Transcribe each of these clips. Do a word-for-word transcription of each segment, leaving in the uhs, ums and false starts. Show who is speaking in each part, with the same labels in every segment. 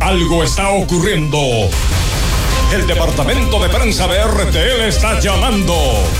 Speaker 1: Algo está ocurriendo. El departamento de prensa de R T L está llamando.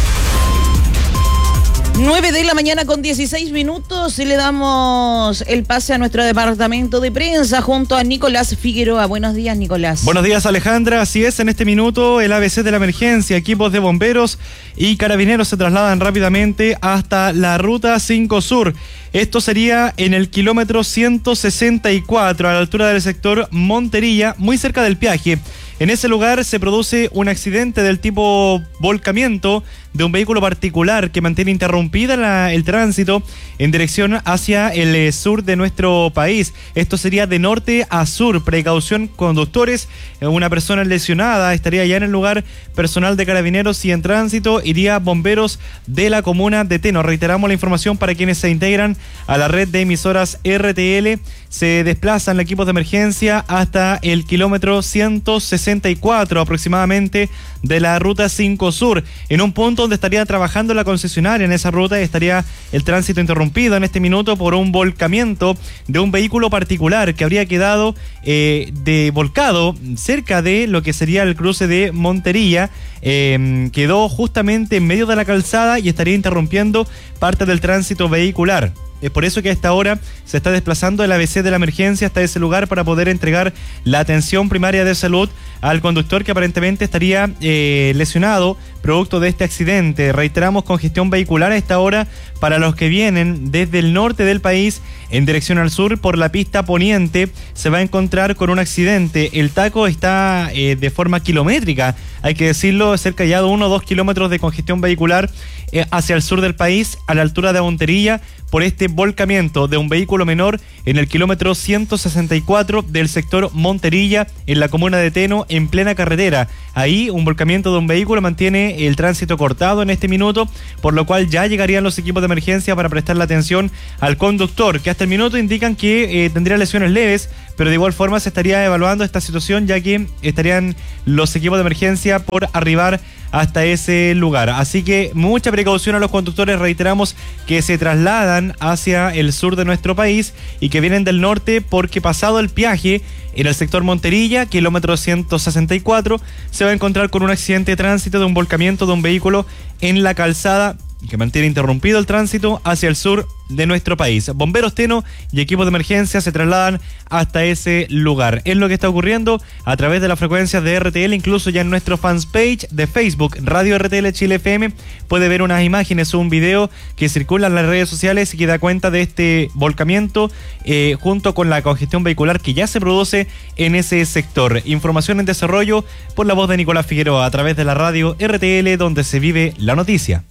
Speaker 2: nueve de la mañana con dieciséis minutos y le damos el pase a nuestro departamento de prensa junto a Nicolás Figueroa. Buenos días, Nicolás.
Speaker 3: Buenos días, Alejandra. Así es, en este minuto el A B C de la emergencia, equipos de bomberos y carabineros se trasladan rápidamente hasta la ruta cinco Sur. Esto sería en el kilómetro ciento sesenta y cuatro, a la altura del sector Monterilla, muy cerca del peaje. En ese lugar se produce un accidente del tipo volcamiento de un vehículo particular que mantiene interrumpida la, el tránsito en dirección hacia el eh, sur de nuestro país. Esto sería de norte a sur. Precaución, conductores. Una persona lesionada estaría ya en el lugar. Personal de carabineros y en tránsito iría bomberos de la comuna de Teno. Reiteramos la información para quienes se integran a la red de emisoras R T L. Se desplazan equipos de emergencia hasta el kilómetro ciento sesenta y cuatro aproximadamente de la ruta cinco Sur, en un punto donde estaría trabajando la concesionaria. En esa ruta estaría el tránsito interrumpido en este minuto por un volcamiento de un vehículo particular que habría quedado eh, de volcado cerca de lo que sería el cruce de Monterilla. Eh, quedó justamente en medio de la calzada y estaría interrumpiendo parte del tránsito vehicular. Es por eso que a esta hora se está desplazando el A B C de la emergencia hasta ese lugar para poder entregar la atención primaria de salud al conductor que aparentemente estaría eh, lesionado producto de este accidente. Reiteramos, congestión vehicular a esta hora para los que vienen desde el norte del país en dirección al sur por la pista poniente. Se va a encontrar con un accidente. El taco está eh, de forma kilométrica, hay que decirlo, cerca ya de uno o dos kilómetros de congestión vehicular eh, hacia el sur del país, a la altura de Monterilla, por este volcamiento de un vehículo menor en el kilómetro ciento sesenta y cuatro del sector Monterilla, en la comuna de Teno, en plena carretera. Ahí un volcamiento de un vehículo mantiene el tránsito cortado en este minuto, por lo cual ya llegarían los equipos de emergencia para prestar la atención al conductor, que hasta el minuto indican que eh, tendría lesiones leves, pero de igual forma se estaría evaluando esta situación, ya que estarían los equipos de emergencia por arribar hasta ese lugar. Así que mucha precaución a los conductores, reiteramos, que se trasladan hacia el sur de nuestro país y que vienen del norte, porque pasado el peaje en el sector Monterilla, kilómetro ciento sesenta y cuatro, se va a encontrar con un accidente de tránsito de un volcamiento de un vehículo en la calzada que mantiene interrumpido el tránsito hacia el sur de nuestro país. Bomberos Teno y equipos de emergencia se trasladan hasta ese lugar. Es lo que está ocurriendo a través de las frecuencias de R T L, incluso ya en nuestro fanpage de Facebook, Radio R T L Chile F M, puede ver unas imágenes o un video que circula en las redes sociales y que da cuenta de este volcamiento eh, junto con la congestión vehicular que ya se produce en ese sector. Información en desarrollo por la voz de Nicolás Figueroa a través de la radio R T L, donde se vive la noticia.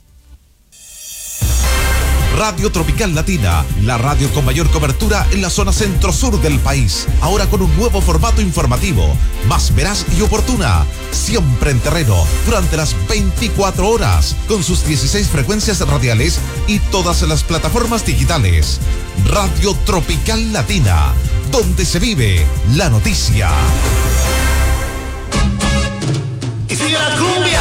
Speaker 4: Radio Tropical Latina, la radio con mayor cobertura en la zona centro-sur del país. Ahora con un nuevo formato informativo, más veraz y oportuna. Siempre en terreno, durante las veinticuatro horas, con sus dieciséis frecuencias radiales y todas las plataformas digitales. Radio Tropical Latina, donde se vive la noticia.
Speaker 5: ¡Y sigue la cumbia!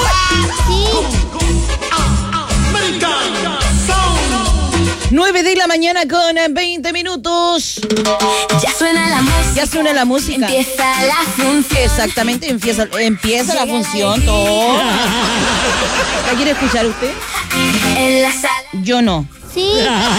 Speaker 2: nueve de la mañana con veinte minutos.
Speaker 6: Ya suena la música.
Speaker 2: Ya suena la música.
Speaker 6: Empieza la función.
Speaker 2: Exactamente, empieza, empieza la función. Todo. ¿La quiere escuchar usted?
Speaker 6: En la sala.
Speaker 2: Yo no.
Speaker 6: Sí.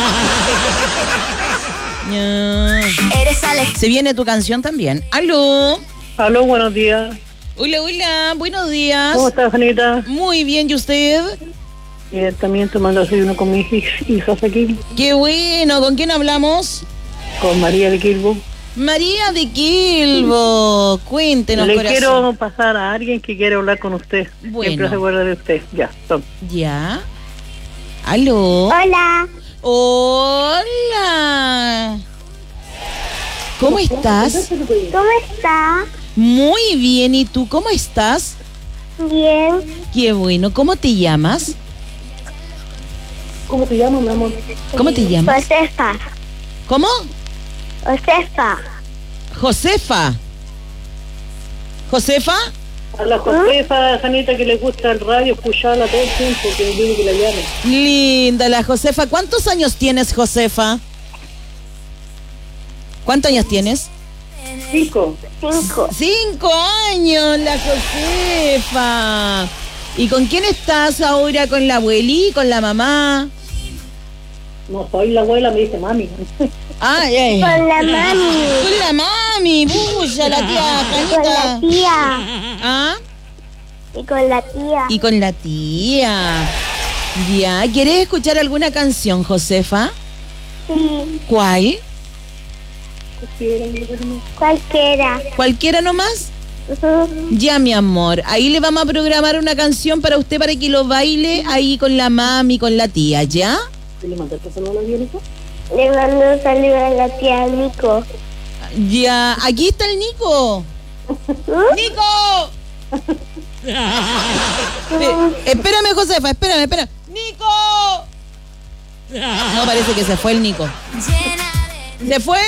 Speaker 2: No.
Speaker 6: Eres Alex.
Speaker 2: Se viene tu canción también. ¡Aló!
Speaker 7: Aló, buenos días.
Speaker 2: Hola, hola, buenos días.
Speaker 7: ¿Cómo estás, Anita?
Speaker 2: Muy bien, ¿y usted?
Speaker 7: Eh, también tomando desayuno con mis hijas aquí.
Speaker 2: Qué bueno, ¿con quién hablamos?
Speaker 7: Con María de Quilbo.
Speaker 2: María de Quilbo, cuéntenos,
Speaker 7: Le
Speaker 2: corazón.
Speaker 7: quiero pasar a alguien que quiere hablar con usted.
Speaker 2: Bueno.
Speaker 7: Siempre se acuerda de usted. Ya, son.
Speaker 2: Ya. ¿Aló?
Speaker 6: Hola.
Speaker 2: Hola. ¿Cómo estás?
Speaker 6: ¿Cómo está?
Speaker 2: Muy bien, ¿y tú cómo estás?
Speaker 6: Bien.
Speaker 2: Qué bueno, ¿cómo te llamas?
Speaker 7: ¿Cómo te llamas, mi amor?
Speaker 2: ¿Cómo te llamas?
Speaker 6: Josefa.
Speaker 2: ¿Cómo?
Speaker 6: Josefa.
Speaker 2: Josefa. ¿Josefa?
Speaker 7: A la Josefa, Janita, que le gusta el radio, escucharla todo el tiempo, que me dice que la llame.
Speaker 2: Linda la Josefa. ¿Cuántos años tienes, Josefa? ¿Cuántos años tienes?
Speaker 7: Cinco.
Speaker 6: Cinco.
Speaker 2: Cinco años, la Josefa. ¿Y con quién estás ahora? ¿Con la abuelí? ¿Con la mamá?
Speaker 7: No soy la abuela, me dice mami.
Speaker 2: Ah, ya, ya.
Speaker 6: Con la mami.
Speaker 2: Con la mami, bulla, la tía
Speaker 6: Con la
Speaker 2: Janita.
Speaker 6: tía.
Speaker 2: ¿Ah?
Speaker 6: Y con la tía.
Speaker 2: Y con la tía. Ya, ¿quieres escuchar alguna canción, Josefa?
Speaker 6: Sí.
Speaker 2: ¿Cuál?
Speaker 6: Cualquiera.
Speaker 2: ¿Cualquiera nomás?
Speaker 6: Ujú.
Speaker 2: Ya, mi amor. Ahí le vamos a programar una canción para usted para que lo baile ahí con la mami, con la tía, ¿ya?
Speaker 7: ¿Le mandaste saludos a la Violeta?
Speaker 6: Le mando un saludo a la tía Nico.
Speaker 2: Ya, aquí está el Nico. ¡Nico! Eh, espérame, Josefa, espérame, espérame. ¡Nico! No, parece que se fue el Nico. ¿Se fue?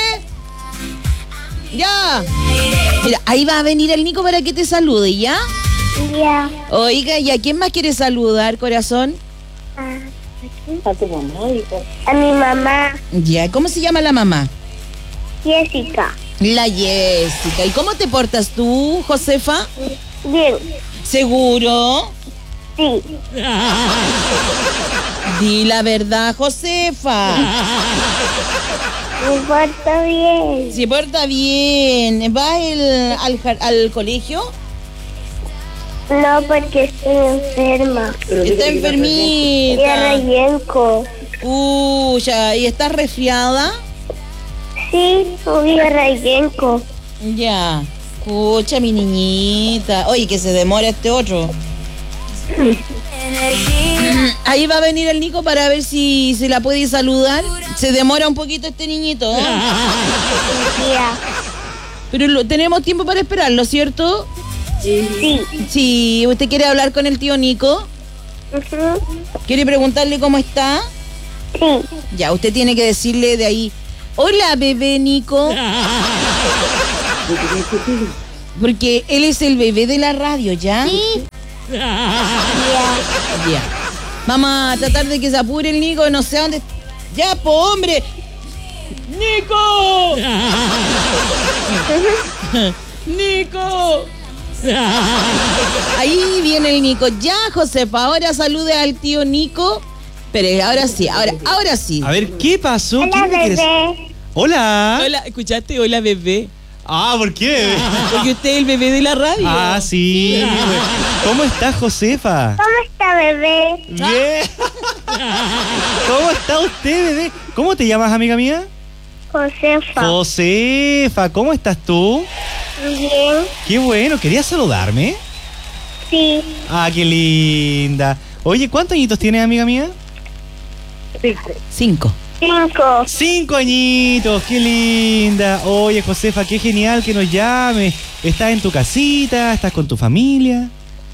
Speaker 2: Ya. Mira, ahí va a venir el Nico para que te salude, ¿ya?
Speaker 6: Ya.
Speaker 2: Oiga, ¿y a quién más quieres saludar, corazón?
Speaker 6: Ah,
Speaker 7: A tu mamá, hijo.
Speaker 6: a mi mamá,
Speaker 2: Ya, ¿cómo se llama la mamá?
Speaker 6: Jessica.
Speaker 2: La Jessica. ¿Y cómo te portas tú, Josefa?
Speaker 6: Bien.
Speaker 2: ¿Seguro?
Speaker 6: Sí.
Speaker 2: Di la verdad, Josefa.
Speaker 6: Me porto bien.
Speaker 2: Se porta bien. ¿Va el- al, jar- al colegio?
Speaker 6: No, porque estoy enferma.
Speaker 7: Pero
Speaker 2: Está
Speaker 7: dice que
Speaker 6: Y
Speaker 2: enfermita.
Speaker 6: rellenco.
Speaker 2: Uy, ya. ¿Y estás resfriada?
Speaker 6: Sí, voy a rellenco.
Speaker 2: Ya. Escucha, mi niñita. Oye, que se demora este otro. Ahí va a venir el Nico para ver si se la puede saludar. Se demora un poquito este niñito, ¿eh?
Speaker 6: Tía.
Speaker 2: Pero lo- tenemos tiempo para esperarlo, ¿cierto?
Speaker 6: Sí.
Speaker 2: Si usted quiere hablar con el tío Nico,
Speaker 6: Ujú.
Speaker 2: quiere preguntarle cómo está,
Speaker 6: Sí.
Speaker 2: ya, usted tiene que decirle de ahí, hola, bebé Nico. Porque él es el bebé de la radio, ¿ya? Ya. Vamos a tratar de que se apure el Nico, no sé dónde. ¡Ya, po, hombre! ¡Nico! ¡Nico! Ahí viene el Nico. Ya, Josefa, ahora salude al tío Nico. Pero ahora sí, ahora, ahora sí.
Speaker 3: A ver, ¿qué pasó?
Speaker 6: Hola,
Speaker 3: ¿Quién me quieres?
Speaker 6: bebé.
Speaker 3: Hola.
Speaker 2: Hola, ¿escuchaste? Hola, bebé.
Speaker 3: Ah, ¿por qué?
Speaker 2: Porque usted es el bebé de la radio.
Speaker 3: Ah, sí. ¿Cómo estás, Josefa?
Speaker 6: ¿Cómo está, bebé?
Speaker 3: Bien. ¿Cómo está usted, bebé? ¿Cómo te llamas, amiga mía?
Speaker 6: Josefa.
Speaker 3: Josefa, ¿cómo estás tú?
Speaker 6: Bien.
Speaker 3: Qué bueno, ¿querías saludarme?
Speaker 6: Sí.
Speaker 3: Ah, qué linda. Oye, ¿cuántos añitos tienes, amiga mía?
Speaker 7: Cinco.
Speaker 2: Cinco.
Speaker 6: Cinco.
Speaker 3: Cinco añitos, qué linda. Oye, Josefa, qué genial que nos llames. ¿Estás en tu casita? ¿Estás con tu familia?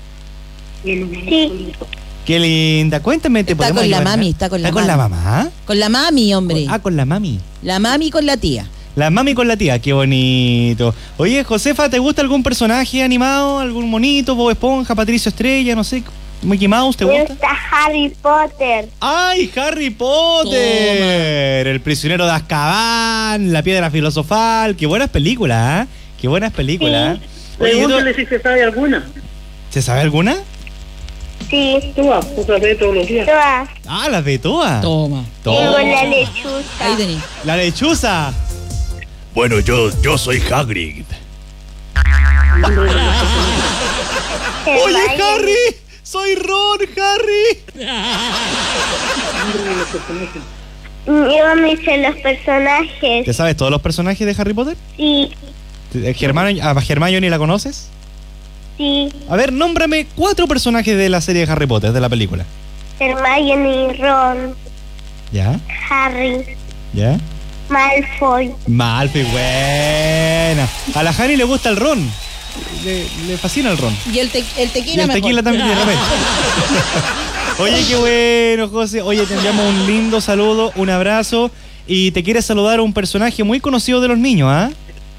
Speaker 6: Sí.
Speaker 3: Qué linda. Cuéntame, ¿te
Speaker 2: Está
Speaker 3: podemos
Speaker 2: con la
Speaker 3: ayudar?
Speaker 2: mami, está con la
Speaker 3: ¿Está con la mamá?
Speaker 2: Con la mami, hombre.
Speaker 3: Ah, con la mami.
Speaker 2: La mami con la tía.
Speaker 3: La mami con la tía, qué bonito. Oye, Josefa, ¿te gusta algún personaje animado? ¿Algún monito, Bob Esponja, Patricio Estrella, no sé? ¿Mickey Mouse, te
Speaker 6: Me
Speaker 3: gusta?
Speaker 6: gusta Harry Potter.
Speaker 3: ¡Ay, Harry Potter! El prisionero de Azkaban, La piedra filosofal. Qué buenas películas, ¿eh? Qué buenas películas. Oye,
Speaker 7: Pregúntale si se sabe alguna.
Speaker 3: ¿se sabe alguna?
Speaker 6: Sí.
Speaker 7: Tú vas, otra vez todos los días.
Speaker 6: Todas.
Speaker 3: Ah, las de todas.
Speaker 2: Toma.
Speaker 6: Tengo
Speaker 3: Toma.
Speaker 6: la lechuza.
Speaker 2: Ahí tení.
Speaker 3: La lechuza.
Speaker 1: Bueno, yo, yo soy Hagrid.
Speaker 3: Oye,
Speaker 6: Hermione.
Speaker 3: Harry. Soy Ron, Harry.
Speaker 6: Yo me hice los personajes.
Speaker 3: ¿Te sabes todos los personajes de Harry Potter?
Speaker 6: Sí.
Speaker 3: Hermione, ¿a Hermione la conoces?
Speaker 6: Sí.
Speaker 3: A ver, nómbrame cuatro personajes de la serie de Harry Potter, de la película.
Speaker 6: Hermione, Ron,
Speaker 3: ¿Ya?
Speaker 6: Harry,
Speaker 3: ¿Ya?
Speaker 6: Malfoy.
Speaker 3: Malfoy, buena. A la Harry le gusta el ron. Le, le fascina el ron.
Speaker 2: Y el, te- el
Speaker 3: Y
Speaker 2: tequila
Speaker 3: el
Speaker 2: mejor.
Speaker 3: tequila también, de repente. Oye, qué bueno, José. Oye, te enviamos un lindo saludo, un abrazo. Y te quiere saludar a un personaje muy conocido de los niños, ¿ah?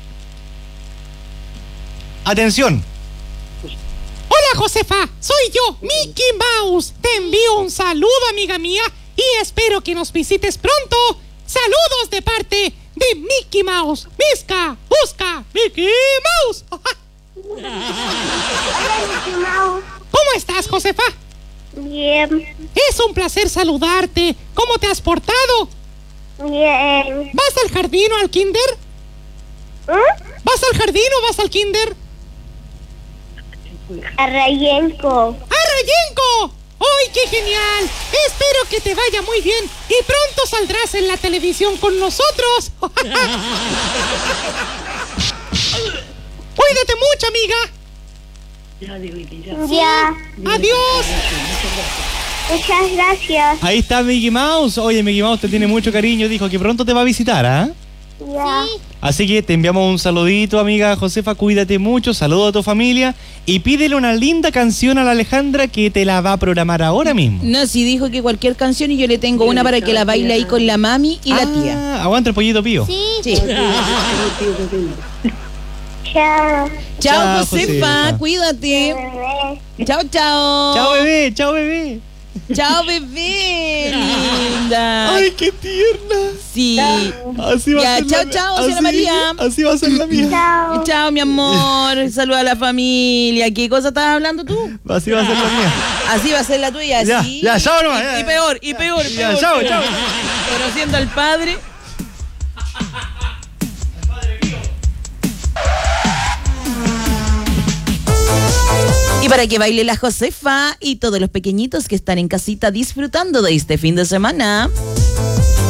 Speaker 3: Atención.
Speaker 8: Hola, Josefa, soy yo, Mickey Mouse. Te envío un saludo, amiga mía, y espero que nos visites pronto. Saludos de parte de Mickey Mouse. Misca, busca, Mickey Mouse.
Speaker 6: Hola, Mickey Mouse.
Speaker 8: ¿Cómo estás, Josefa?
Speaker 6: Bien.
Speaker 8: Es un placer saludarte. ¿Cómo te has portado?
Speaker 6: Bien.
Speaker 8: ¿Vas al jardín o al kinder?
Speaker 6: ¿Mm?
Speaker 8: ¿Vas al jardín o vas al kinder?
Speaker 6: A Rayenco.
Speaker 8: ¡A Rayenco! ¡Ay, qué genial! Espero que te vaya muy bien y pronto saldrás en la televisión con nosotros. Cuídate mucho, amiga.
Speaker 6: Ya.
Speaker 8: Adiós.
Speaker 6: Muchas gracias.
Speaker 3: Ahí está Mickey Mouse. Oye, Mickey Mouse te tiene mucho cariño. Dijo que pronto te va a visitar, ¿ah?
Speaker 6: Ya.
Speaker 3: Así que te enviamos un saludito, amiga Josefa. Cuídate mucho. Saludo a tu familia. Y pídele una linda canción a la Alejandra que te la va a programar ahora mismo.
Speaker 2: No, si dijo que cualquier canción y yo le tengo una para que la baile ahí con la mami y
Speaker 3: ah,
Speaker 2: la tía.
Speaker 3: Aguanta el pollito pío.
Speaker 2: Sí. sí.
Speaker 6: Chao.
Speaker 2: Chao,
Speaker 3: Chao,
Speaker 2: Josefa.
Speaker 3: Josefa.
Speaker 2: Cuídate.
Speaker 6: Bebé.
Speaker 2: Chao, chao.
Speaker 3: Chao, bebé. Chao, bebé.
Speaker 2: Chao, bebé. Linda.
Speaker 3: Ay, qué tierna.
Speaker 2: Sí.
Speaker 3: Así va
Speaker 2: Ya,
Speaker 3: a ser
Speaker 2: chao,
Speaker 3: la-
Speaker 2: chao,
Speaker 3: así-
Speaker 2: señora María.
Speaker 3: Así va a ser la mía.
Speaker 6: Chao.
Speaker 2: Chao, mi amor. Saluda a la familia. ¿Qué cosa estabas hablando tú?
Speaker 3: Así va a ser la mía.
Speaker 2: Así va a ser la tuya.
Speaker 3: Ya,
Speaker 2: sí.
Speaker 3: ya, chao nomás,
Speaker 2: Y,
Speaker 3: ya,
Speaker 2: y
Speaker 3: ya.
Speaker 2: peor, y peor, y
Speaker 3: Ya,
Speaker 2: peor.
Speaker 3: chao,
Speaker 2: peor.
Speaker 3: chao.
Speaker 2: Conociendo al padre. Y para que baile la Josefa y todos los pequeñitos que están en casita disfrutando de este fin de semana,